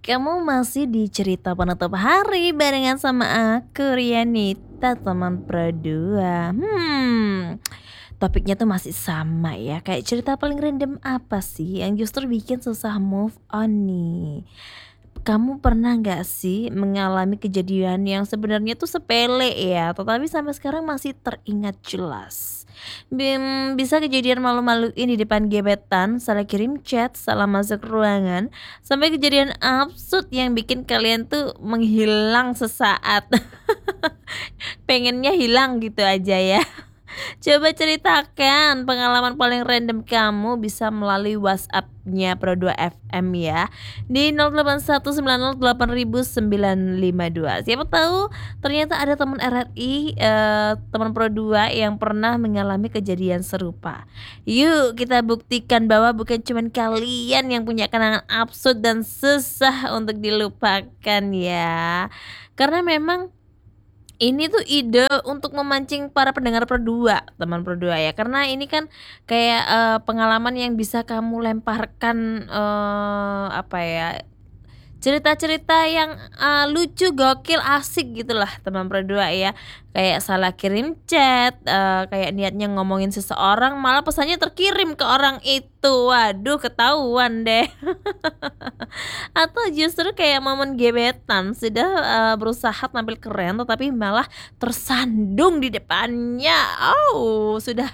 Kamu masih di cerita penutup hari barengan sama aku Rianita teman Pro 2. Topiknya tuh masih sama ya, kayak cerita paling random apa sih yang justru bikin susah move on nih? Kamu pernah nggak sih mengalami kejadian yang sebenarnya tuh sepele ya, tetapi sampai sekarang masih teringat jelas? Bisa kejadian malu-maluin di depan gebetan, salah kirim chat, salah masuk ruangan, sampai kejadian absurd yang bikin kalian tuh menghilang sesaat. Pengennya hilang gitu aja ya. Coba ceritakan pengalaman paling random kamu bisa melalui WhatsApp-nya Pro 2 FM ya di 0819080952. Siapa tahu ternyata ada teman RRI, teman Pro 2 yang pernah mengalami kejadian serupa. Yuk kita buktikan bahwa bukan cuman kalian yang punya kenangan absurd dan susah untuk dilupakan ya. Karena memang ini tuh ide untuk memancing para pendengar Pro 2, teman Pro 2 ya, karena ini kan kayak, pengalaman yang bisa kamu lemparkan, apa ya, cerita-cerita yang, lucu, gokil, asik gitulah teman Pro 2 ya. Kayak salah kirim chat, kayak niatnya ngomongin seseorang malah pesannya terkirim ke orang itu, waduh ketahuan deh. Atau justru kayak momen gebetan sudah, berusaha tampil keren tetapi malah tersandung di depannya. Sudah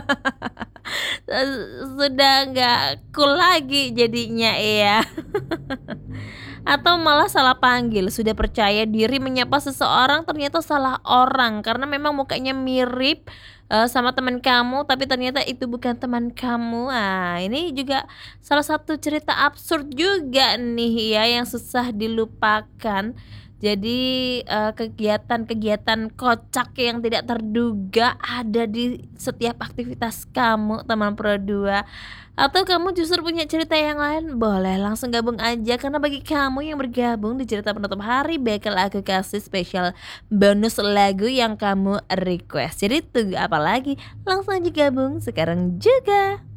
sudah nggak cool lagi jadinya ya. Atau malah salah panggil, sudah percaya diri menyapa seseorang ternyata salah orang karena memang mukanya mirip, sama teman kamu tapi ternyata itu bukan teman kamu. Ini juga salah satu cerita absurd juga nih ya yang susah dilupakan. Jadi, kegiatan-kegiatan kocak yang tidak terduga ada di setiap aktivitas kamu teman Pro 2. Atau kamu justru punya cerita yang lain, boleh langsung gabung aja karena bagi kamu yang bergabung di cerita penutup hari bakal aku kasih spesial bonus lagu yang kamu request. Jadi tunggu apa lagi? Langsung aja gabung sekarang juga.